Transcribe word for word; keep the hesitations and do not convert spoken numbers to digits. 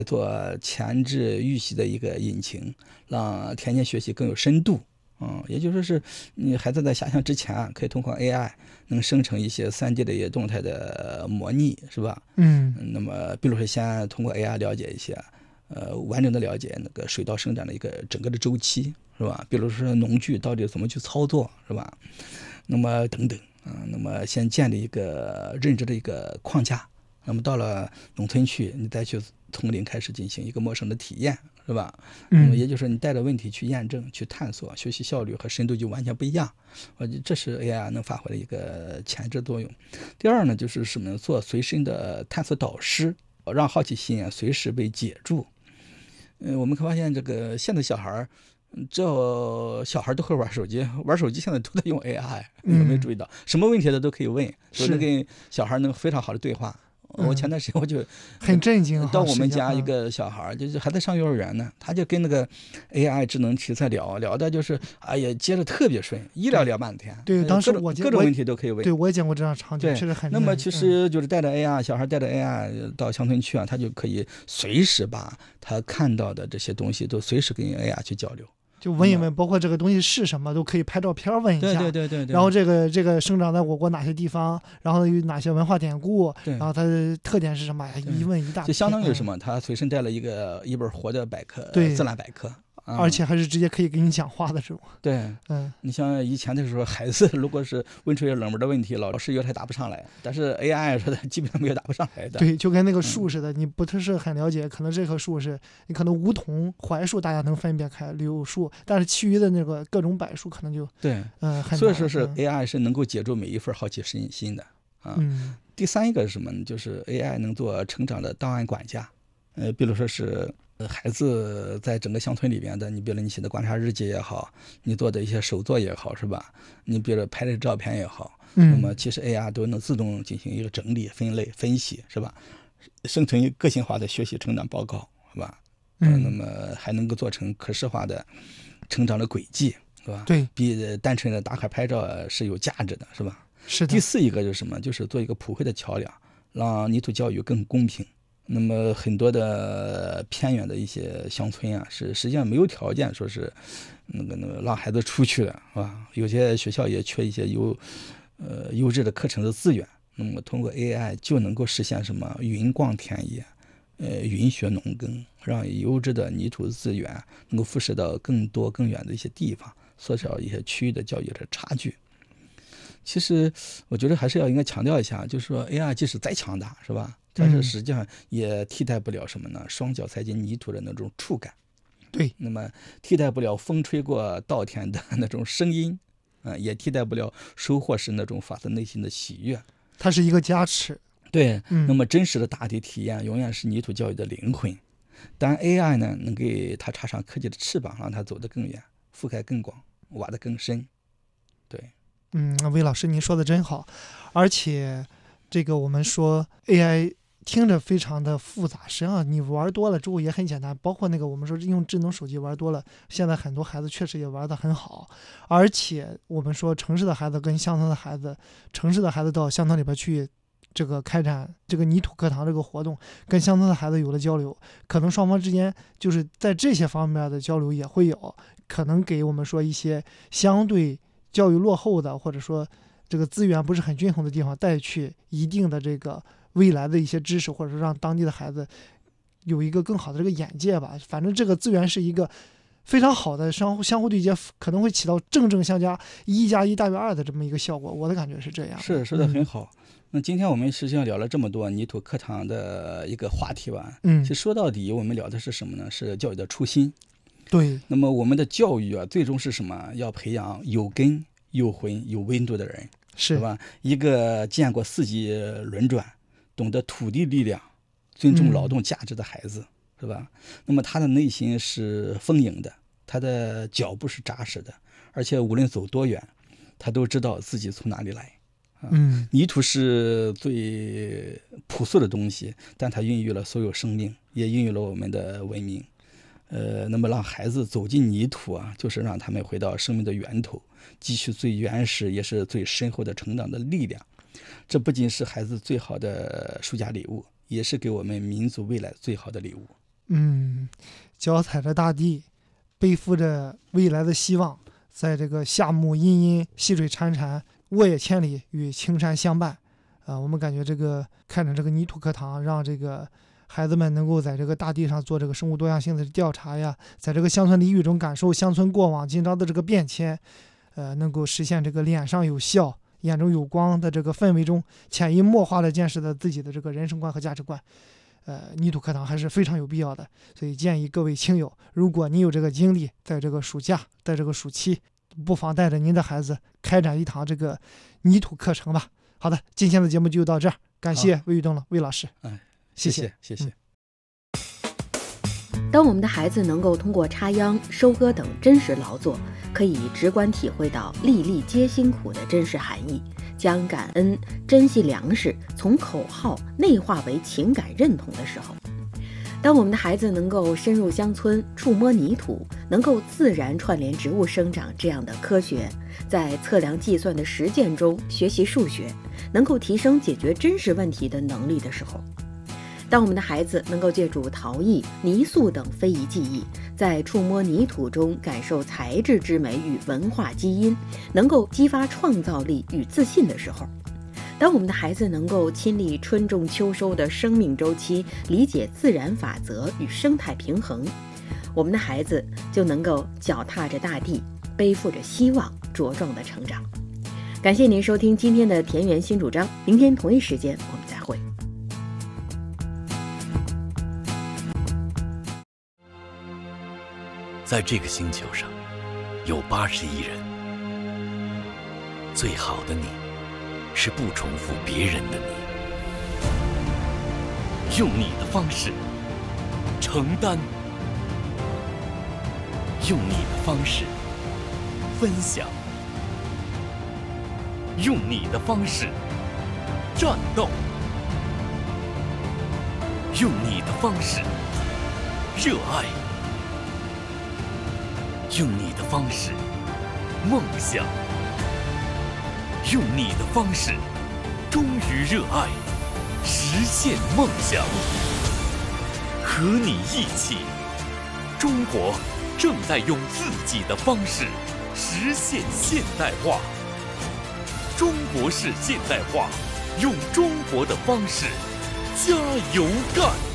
做前置预习的一个引擎，让田间学习更有深度。嗯，也就是说是你孩子在下乡之前，可以通过 A I 能生成一些 三 D 的一些动态的模拟，是吧？ 嗯， 那么比如说先通过 A I 了解一些，呃，完整的了解那个水稻生长的一个整个的周期，是吧？比如说农具到底怎么去操作，是吧？那么等等，嗯、呃，那么先建立一个认知的一个框架。那么到了农村去，你再去从零开始进行一个陌生的体验，是吧？ 嗯， 那么也就是说，你带着问题去验证、去探索，学习效率和深度就完全不一样。我觉得这是 A I 能发挥的一个前置作用。第二呢，就是什么？做随身的探索导师，让好奇心啊随时被解住。嗯，我们可发现这个现在小孩这小孩都会玩手机，玩手机现在都在用 A I， 你有没有注意到？什么问题的都可以问，都能跟小孩能非常好的对话。我前段时间我就很震惊， 到我们家一个小孩，就是还在上幼儿园呢，他就跟那个 A I 智能题在聊，聊的就是哎呀，接着特别顺，一聊聊半天。 对，当时我各种问题都可以问。 对，我也见过这样场景，确实很。 那么其实就是带着 A I， 小孩带着 A I 到乡村去啊，他就可以随时把他看到的这些东西都随时跟 A I 去交流。 就问一问，包括这个东西是什么，都可以拍照片问一下。 对对对 对, 对。 然后这个这个生长在我国哪些地方，然后有哪些文化典故， 对， 然后它的特点是什么，一问一大。 就相当于什么？他随身带了一个一本活的百科， 对， 自然百科。 嗯、而且还是直接可以给你讲话的这种。 对， 嗯， 你像以前的时候，孩子如果是问出一些冷门的问题，老师有他答不上来，但是 A I 说的基本上没有答不上来的。 对，就跟那个树似的，嗯、你不是很了解，可能这棵树是你可能梧桐、槐树大家能分辨开，柳树，但是其余的那个各种柏树可能就对， 嗯，很所以说是 A I 是能够解住每一份好奇心的啊。 嗯， 第三一个是什么呢？就是 A I 能做成长的档案管家，呃，比如说是。孩子在整个乡村里边的，你比如你写的观察日记也好，你做的一些手作也好，是吧？你比如拍的照片也好， 嗯， 那么其实 A I 都能自动进行一个整理、分类、分析，是吧？生成一个个性化的学习成长报告，是吧？ 嗯， 呃、那么还能够做成可视化的成长的轨迹，是吧？ 对， 比单纯的打卡拍照是有价值的，是吧？ 是的。 第四一个就是什么？就是做一个普惠的桥梁，让泥土教育更公平。那么很多的偏远的一些乡村啊，是实际上没有条件说是那个那个让孩子出去的，是吧？有些学校也缺一些优呃优质的课程的资源。那么通过 A I 就能够实现什么云逛田野，呃云学农耕，让优质的泥土资源能够辐射到更多更远的一些地方，缩小一些区域的教育的差距。其实我觉得还是要应该强调一下，就是说 A I 即使再强大，是吧？但是实际上也替代不了什么呢？双脚踩进泥土的那种触感。 对， 那么替代不了风吹过稻田的那种声音，啊、呃，也替代不了收获时那种发自内心的喜悦。 它是一个加持。 对， 嗯、 那么真实的大地体验永远是泥土教育的灵魂。但 A I 呢，能给它插上科技的翅膀，让它走得更远，覆盖更广，挖得更深。对。 嗯，魏老师您说的真好，而且这个我们说 A I 听着非常的复杂，实际上你玩多了之后也很简单，包括那个我们说用智能手机玩多了，现在很多孩子确实也玩得很好，而且我们说城市的孩子跟乡村的孩子，城市的孩子到乡村里边去这个开展这个泥土课堂这个活动，跟乡村的孩子有了交流，可能双方之间就是在这些方面的交流也会有，可能给我们说一些相对教育落后的，或者说这个资源不是很均衡的地方，带去一定的这个未来的一些知识，或者说让当地的孩子有一个更好的这个眼界吧。反正这个资源是一个非常好的相互相互对接，可能会起到正正相加，一加一大于二的这么一个效果。我的感觉是这样。 是说的很好。嗯、那今天我们实际上聊了这么多泥土课堂的一个话题吧。 嗯， 其实说到底，我们聊的是什么呢？是教育的初心。 对， 那么我们的教育啊，最终是什么？要培养有根、有魂、有温度的人， 是吧？一个见过四季轮转、懂得土地力量、尊重劳动价值的孩子，嗯、是吧？那么他的内心是丰盈的，他的脚步是扎实的，而且无论走多远，他都知道自己从哪里来。啊、 嗯， 泥土是最朴素的东西，但它孕育了所有生命，也孕育了我们的文明。呃，那么让孩子走进泥土啊，就是让他们回到生命的源头，汲取最原始也是最深厚的成长的力量。这不仅是孩子最好的暑假礼物，也是给我们民族未来最好的礼物。 嗯，脚踩着大地，背负着未来的希望，在这个夏木阴阴，溪水潺潺，沃野千里，与青山相伴。啊、呃，我们感觉这个看着这个泥土课堂，让这个孩子们能够在这个大地上做这个生物多样性的调查呀，在这个乡村俚语中感受乡村过往今朝的这个变迁，呃，能够实现这个脸上有笑、眼中有光的这个氛围中，潜移默化的建设了自己的这个人生观和价值观。呃，泥土课堂还是非常有必要的，所以建议各位亲友，如果你有这个精力，在这个暑假，在这个暑期，不妨带着您的孩子开展一堂这个泥土课程吧。好的，今天的节目就到这儿，感谢魏玉东了，魏老师。 哎， 谢谢谢谢。 嗯当我们的孩子能够通过插秧、收割等真实劳作，可以直观体会到粒粒皆辛苦的真实含义，将感恩、珍惜粮食从口号内化为情感认同的时候，当我们的孩子能够深入乡村、触摸泥土，能够自然串联植物生长这样的科学，在测量计算的实践中学习数学，能够提升解决真实问题的能力的时候，当我们的孩子能够借助陶艺、泥塑等非遗技艺，在触摸泥土中感受材质之美与文化基因，能够激发创造力与自信的时候，当我们的孩子能够亲历春种秋收的生命周期，理解自然法则与生态平衡，我们的孩子就能够脚踏着大地，背负着希望，茁壮的成长。感谢您收听今天的田园新主张，明天同一时间我们再会。 在这个星球上，有八十亿人。最好的你，是不重复别人的你。用你的方式承担，用你的方式分享，用你的方式战斗，用你的方式热爱。用你的方式梦想，用你的方式忠于热爱，实现梦想。和你一起，中国正在用自己的方式实现现代化。中国式现代化，用中国的方式加油干！